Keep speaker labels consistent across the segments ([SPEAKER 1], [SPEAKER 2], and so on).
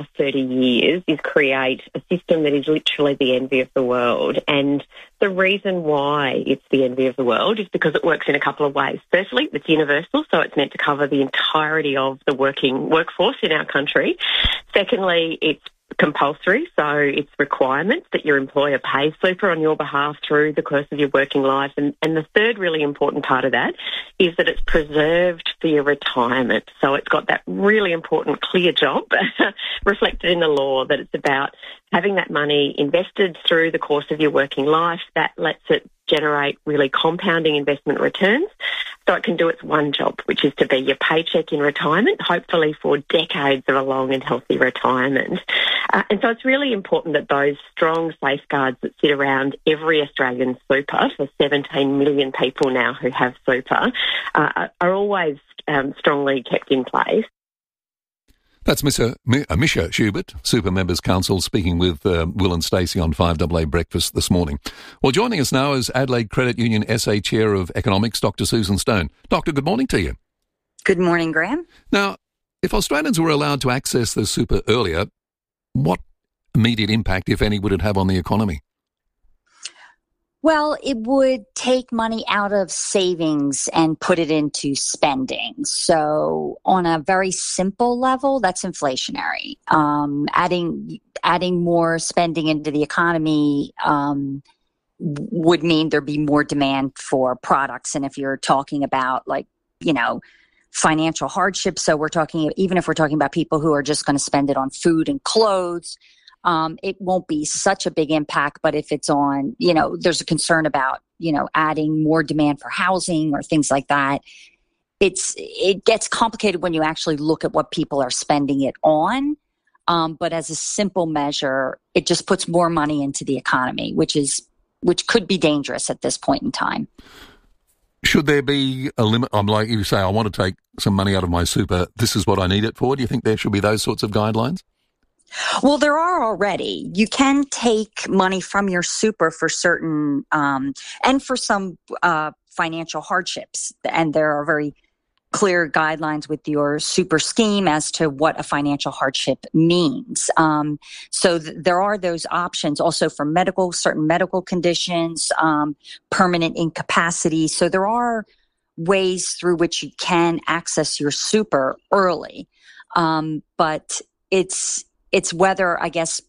[SPEAKER 1] 30 years is create a system that is literally the envy of the world. And the reason why it's the envy of the world is because it works in a couple of ways. Firstly, it's universal, so it's meant to cover the entirety of the working workforce in our country. Secondly, it's compulsory, so it's requirements that your employer pays super on your behalf through the course of your working life. And the third really important part of that is that it's preserved for your retirement. So it's got that really important clear job reflected in the law that it's about having that money invested through the course of your working life that lets it generate really compounding investment returns. So it can do its one job, which is to be your paycheck in retirement, hopefully for decades of a long and healthy retirement. And so it's really important that those strong safeguards that sit around every Australian super, for 17 million people now who have super, are always strongly kept in place.
[SPEAKER 2] That's Misha Schubert, Super Members Council, speaking with Will and Stacey on 5AA Breakfast this morning. Well, joining us now is Adelaide Credit Union SA Chair of Economics, Dr. Susan Stone. Doctor, good morning to you.
[SPEAKER 3] Good morning, Graham.
[SPEAKER 2] Now, if Australians were allowed to access the super earlier, what immediate impact, if any, would it have on the economy?
[SPEAKER 3] Well, it would take money out of savings and put it into spending. So on a very simple level, that's inflationary. Adding more spending into the economy would mean there'd be more demand for products. And if you're talking about financial hardship, so even if we're talking about people who are just going to spend it on food and clothes, it won't be such a big impact. But if it's on, there's a concern about, adding more demand for housing or things like that, it gets complicated when you actually look at what people are spending it on. But as a simple measure, it just puts more money into the economy, which could be dangerous at this point in time.
[SPEAKER 2] Should there be a limit? I'm like you say, I want to take some money out of my super. This is what I need it for. Do you think there should be those sorts of guidelines?
[SPEAKER 3] Well, there are already. You can take money from your super for certain, and for some financial hardships. And there are very clear guidelines with your super scheme as to what a financial hardship means. So there are those options also for certain medical conditions, permanent incapacity. So there are ways through which you can access your super early. But it's whether, I guess,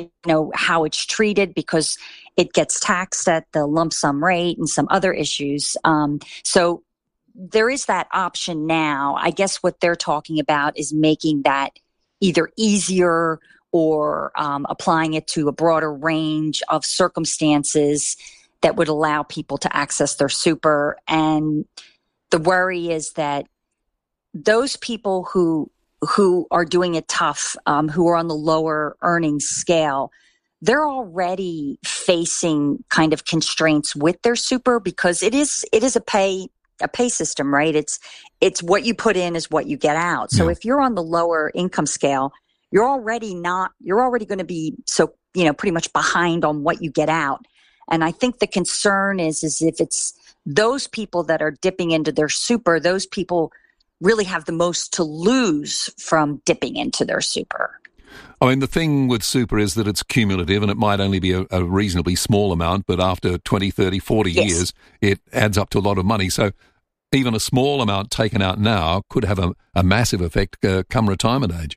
[SPEAKER 3] how it's treated, because it gets taxed at the lump sum rate and some other issues. So there is that option now. I guess what they're talking about is making that either easier or applying it to a broader range of circumstances that would allow people to access their super. And the worry is that those people who are doing it tough, who are on the lower earnings scale, they're already facing kind of constraints with their super, because it is a pay system, right? It's what you put in is what you get out. So if you're on the lower income scale, you're already going to be pretty much behind on what you get out. And I think the concern is if it's those people that are dipping into their super, those people really have the most to lose from dipping into their super.
[SPEAKER 2] I mean, the thing with super is that it's cumulative, and it might only be a reasonably small amount, but after 20, 30, 40 years, it adds up to a lot of money. So even a small amount taken out now could have a massive effect come retirement age.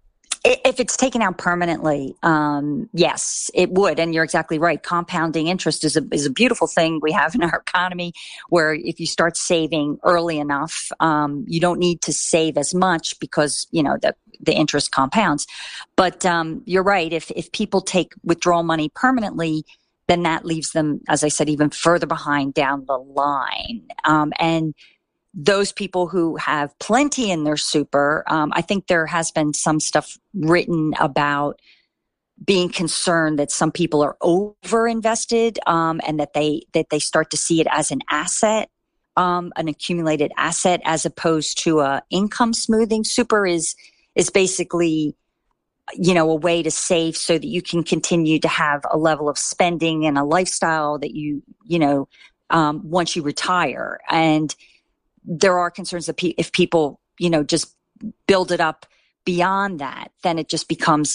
[SPEAKER 3] If it's taken out permanently, yes, it would. And you're exactly right. Compounding interest is a beautiful thing we have in our economy, where if you start saving early enough, you don't need to save as much because, the interest compounds. But you're right. If people take withdrawal money permanently, then that leaves them, as I said, even further behind down the line. And those people who have plenty in their super, I think there has been some stuff written about being concerned that some people are over invested, and that they start to see it as an asset, an accumulated asset, as opposed to a income smoothing. Super is basically, a way to save so that you can continue to have a level of spending and a lifestyle that once you retire. And there are concerns that if people, just build it up beyond that, then it just becomes